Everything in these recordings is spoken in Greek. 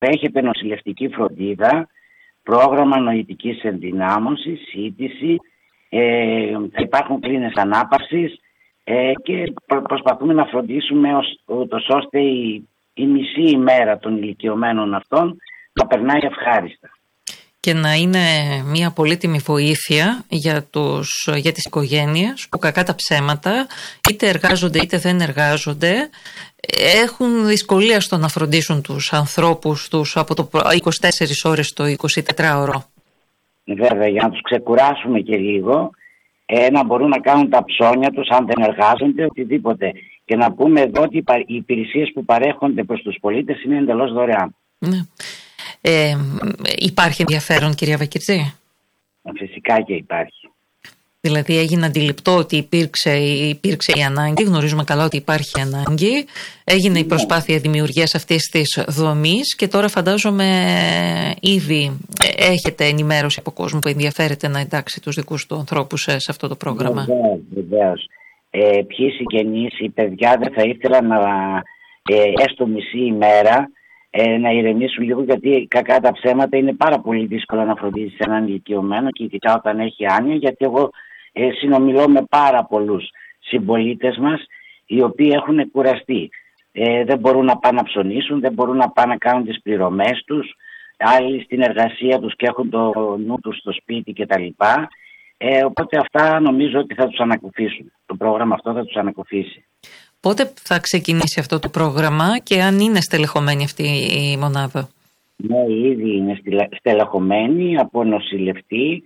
έχετε νοσηλευτική φροντίδα, πρόγραμμα νοητικής ενδυνάμωσης, σύντηση, θα υπάρχουν κλίνες ανάπαυσης και προσπαθούμε να φροντίσουμε ούτως ώστε η μισή ημέρα των ηλικιωμένων αυτών να περνάει ευχάριστα. Και να είναι μια πολύτιμη βοήθεια για τις οικογένειες που, κακά τα ψέματα, είτε εργάζονται είτε δεν εργάζονται, έχουν δυσκολία στο να φροντίσουν τους ανθρώπους τους από το 24 ώρες το 24ωρο. Βέβαια, για να τους ξεκουράσουμε και λίγο, να μπορούν να κάνουν τα ψώνια τους αν δεν εργάζονται, οτιδήποτε. Και να πούμε εδώ ότι οι υπηρεσίες που παρέχονται προς τους πολίτες είναι εντελώς δωρεάν. Ναι. Υπάρχει ενδιαφέρον, κυρία Βακυρτζή? Φυσικά και υπάρχει. Δηλαδή έγινε αντιληπτό ότι υπήρξε η ανάγκη, γνωρίζουμε καλά ότι υπάρχει ανάγκη, έγινε η προσπάθεια δημιουργίας αυτής της δομής και τώρα φαντάζομαι ήδη έχετε ενημέρωση από κόσμο που ενδιαφέρεται να εντάξει τους δικούς του ανθρώπους σε αυτό το πρόγραμμα. Βεβαίως. Ποιοι συγγενείς, οι παιδιά δεν θα ήθελαν να έστω μισή ημέρα να ηρεμήσουν λίγο, γιατί κακά τα ψέματα είναι πάρα πολύ δύσκολο να φροντίζεις έναν ηλικιωμένο και ειδικά όταν έχει άνοια, γιατί εγώ συνομιλώ με πάρα πολλούς συμπολίτες μας οι οποίοι έχουν κουραστεί. Δεν μπορούν να πάνε να ψωνίσουν, δεν μπορούν να πάνε να κάνουν τις πληρωμές τους, άλλοι στην εργασία τους και έχουν το νου τους στο σπίτι κτλ. Οπότε αυτά νομίζω ότι θα τους ανακουφίσουν. Το πρόγραμμα αυτό θα τους ανακουφίσει. Πότε θα ξεκινήσει αυτό το πρόγραμμα και αν είναι στελεχωμένη αυτή η μονάδα? Ναι, ήδη είναι στελεχωμένη από νοσηλευτή,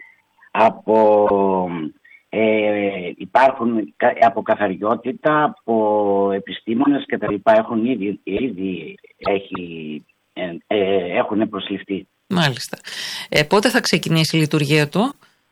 υπάρχουν από καθαριότητα, από επιστήμονες κτλ. Έχουν προσληφθεί. Μάλιστα. Πότε θα ξεκινήσει η λειτουργία του?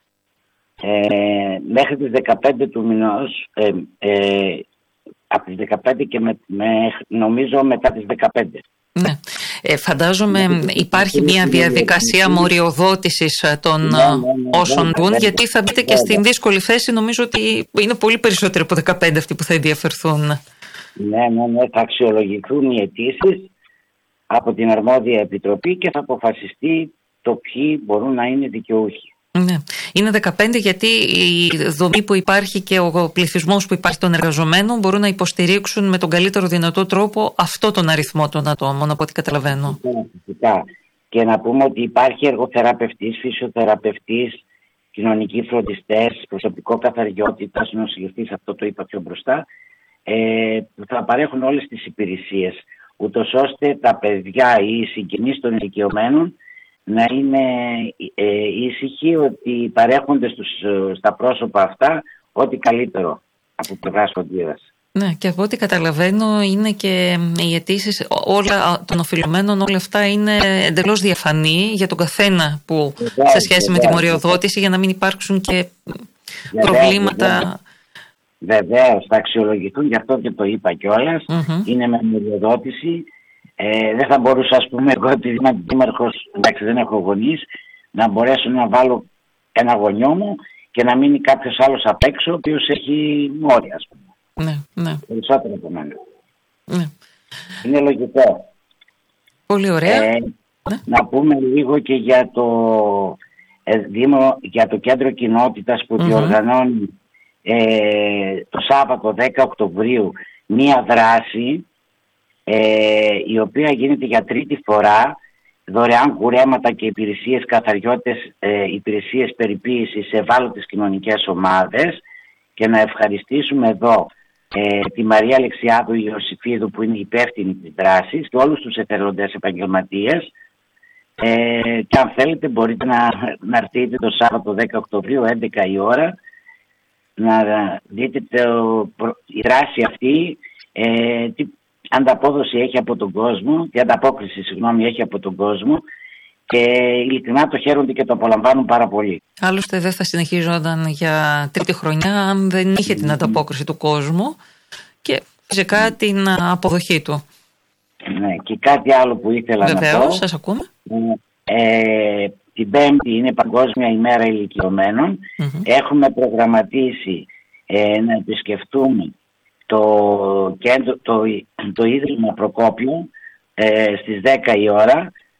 Μέχρι τις 15 του μηνός, από τις 15 και νομίζω μετά τις 15. Ναι. Φαντάζομαι υπάρχει μια διαδικασία μοριοδότησης των όσων μπουν, γιατί θα μπείτε και στην δύσκολη θέση, νομίζω ότι είναι πολύ περισσότεροι από 15 αυτοί που θα ενδιαφερθούν. Ναι, θα αξιολογηθούν οι αιτήσεις από την αρμόδια επιτροπή και θα αποφασιστεί το ποιοι μπορούν να είναι δικαιούχοι. Ναι. Είναι 15 γιατί η δομή που υπάρχει και ο πληθυσμός που υπάρχει των εργαζομένων μπορούν να υποστηρίξουν με τον καλύτερο δυνατό τρόπο αυτό τον αριθμό των ατόμων, από ό,τι καταλαβαίνω. Φυσικά. Και να πούμε ότι υπάρχει εργοθεραπευτής, φυσιοθεραπευτής, κοινωνικοί φροντιστές, προσωπικό καθαριότητας, νοσηλευτής, αυτό το είπα πιο μπροστά, που θα παρέχουν όλες τις υπηρεσίες, ούτως ώστε τα παιδιά ή οι συγγενείς των ηλικιωμένων να είναι ήσυχοι ότι παρέχονται στα πρόσωπα αυτά ό,τι καλύτερο από πλευράς φροντίδας. Ναι, και από ό,τι καταλαβαίνω είναι και οι αιτήσεις των οφειλωμένων, όλα αυτά είναι εντελώς διαφανή για τον καθένα που σε σχέση με τη μοριοδότηση, για να μην υπάρξουν και προβλήματα. Βεβαίως, θα αξιολογηθούν, γι' αυτό και το είπα κιόλας. Είναι με μοριοδότηση. Δεν θα μπορούσα, ας πούμε, εγώ επειδή είμαι αντιδήμαρχος, εντάξει δεν έχω γονείς, να μπορέσω να βάλω ένα γονιό μου και να μείνει κάποιος άλλος απ' έξω ο οποίος έχει μόρια, ας πούμε. Ναι. Περισσότερο από μένα. Ναι. Είναι λογικό. Πολύ ωραία. Να πούμε λίγο και για το κέντρο κοινότητας που διοργανώνει το Σάββατο 10 Οκτωβρίου μία δράση η οποία γίνεται για τρίτη φορά, δωρεάν κουρέματα και υπηρεσίες καθαριότητες, υπηρεσίες περιποίησης σε ευάλωτες κοινωνικές ομάδες, και να ευχαριστήσουμε εδώ τη Μαρία Αλεξιάδου Ιωσήφιδου που είναι υπεύθυνη της δράσης και όλους τους εθελοντές επαγγελματίες, και αν θέλετε μπορείτε να έρθετε το Σάββατο 10 Οκτωβρίου 11 η ώρα να δείτε η δράση αυτή, τι ανταπόδοση έχει από τον κόσμο, τι ανταπόκριση έχει από τον κόσμο, και ειλικρινά το χαίρονται και το απολαμβάνουν πάρα πολύ. Άλλωστε δεν θα συνεχίζονταν για τρίτη χρονιά αν δεν είχε την ανταπόκριση του κόσμου και φυσικά την αποδοχή του. Ναι, και κάτι άλλο που ήθελα να πω. Βεβαίως, σας ακούμε. Την Πέμπτη είναι Παγκόσμια ημέρα ηλικιωμένων. Έχουμε προγραμματίσει να επισκεφτούμε το Ίδρυμα Προκόπιου στις 10 η ώρα,